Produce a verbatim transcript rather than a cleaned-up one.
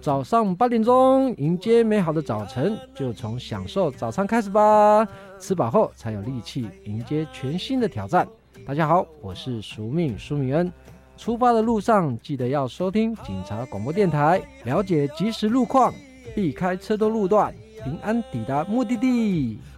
早上八点钟，迎接美好的早晨，就从享受早餐开始吧。吃饱后才有力气迎接全新的挑战。大家好，我是赎命苏明恩。出发的路上，记得要收听警察广播电台，了解即时路况，避开车多路段，平安抵达目的地。